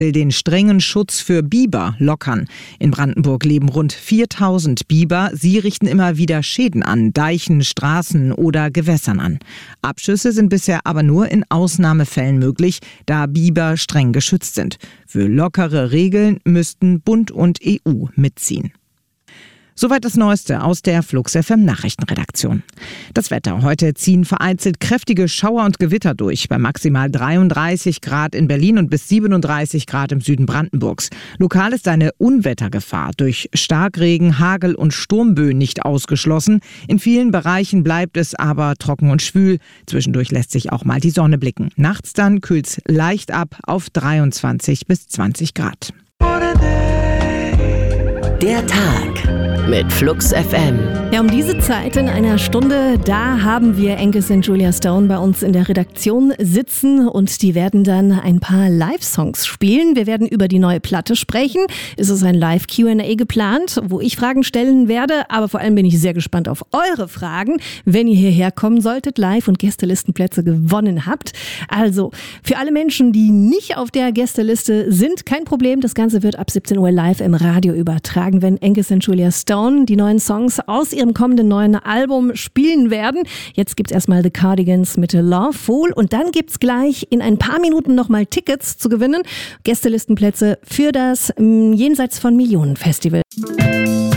will den strengen Schutz für Biber lockern. In Brandenburg leben rund 4000 Biber. Sie richten immer wieder Schäden an Deichen, Straßen oder Gewässern an. Abschüsse sind bisher aber nur in Ausnahmefällen möglich, da Biber streng geschützt sind. Für lockere Regeln müssten Bund und EU mitziehen. Soweit das Neueste aus der Flux FM Nachrichtenredaktion. Das Wetter. Heute ziehen vereinzelt kräftige Schauer und Gewitter durch. Bei maximal 33 Grad in Berlin und bis 37 Grad im Süden Brandenburgs. Lokal ist eine Unwettergefahr durch Starkregen, Hagel und Sturmböen nicht ausgeschlossen. In vielen Bereichen bleibt es aber trocken und schwül. Zwischendurch lässt sich auch mal die Sonne blicken. Nachts dann kühlt es leicht ab auf 23 bis 20 Grad. Der Tag mit Flux FM. Ja, um diese Zeit in einer Stunde, da haben wir Angus und Julia Stone bei uns in der Redaktion sitzen und die werden dann ein paar Live-Songs spielen. Wir werden über die neue Platte sprechen. Es ist ein Live-Q&A geplant, wo ich Fragen stellen werde, aber vor allem bin ich sehr gespannt auf eure Fragen, wenn ihr hierher kommen solltet, live und Gästelistenplätze gewonnen habt. Also, für alle Menschen, die nicht auf der Gästeliste sind, kein Problem. Das Ganze wird ab 17 Uhr live im Radio übertragen, wenn Angus und Julia Stone die neuen Songs aus ihrem kommenden neuen Album spielen werden. Jetzt gibt's erstmal The Cardigans mit Love Fool und dann gibt's gleich in ein paar Minuten nochmal Tickets zu gewinnen. Gästelistenplätze für das Jenseits von Millionen Festival.